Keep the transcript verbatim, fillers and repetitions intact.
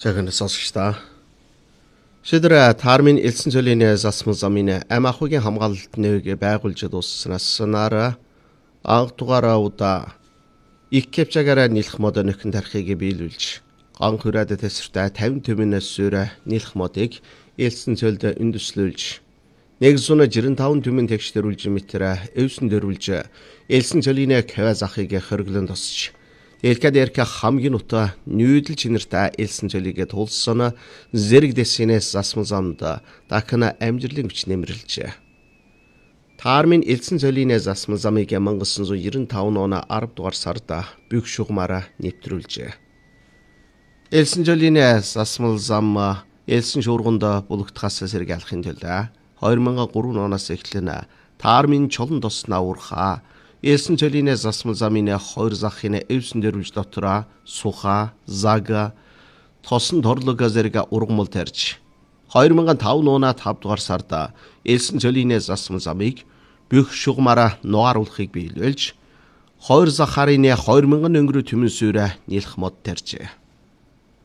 Загнаас сонсогчдаа. Шийдвэр Таармын элсэн цөлийн засмал замын амаахуйгийн хамгаалалт нэвийг байгуулж дуусснаас санаараа анх дугаараа удаа их кепчагаараа нийлэх мод нөхөн тархийг биелүүлж анх хүрээд тесртэ тавин төмнөөс сүрэ нийлэх модыг элсэн цөлд өндөслүүлж нэг зуна жирэн таван төмөн тэгшдэрүүлж мэтэрэ эвсэн дөрвүүлж элсэн цөлийн кава захыг хөрглөн тосч Элкадерка хамгийн утга нүүдэл чинэртэй элсэн цөлийгээ тулсан зэрэг дэсинээс засмал замд дахна амжилтын хүч нэмэрлжээ. Таармын элсэн цөлийн засмал замыг 천구 девяносто пять оны арав дугаар сард бүх шугамаараа нэвтрүүлжээ. Элсэн цөлийн засмал зам элсэн шуурганд булагдахаас сэргийлэхин тулд two thousand three оноос эхлэн Таармын чулан тосноо уурхаа Элсэн цөлийн засмал замын хоёр захын эвсэн дөрвж дотроо суха, зага, тосон торлог зэрэг ургамал тарьж two thousand five оны five дугаар сард элсэн цөлийн засмал замыг бүх шугамаараа нугааруулахыг биелүүлж хоёр захарын two thousand өнгөрөө төмөн сүрэ нийлэх мод тарьжээ.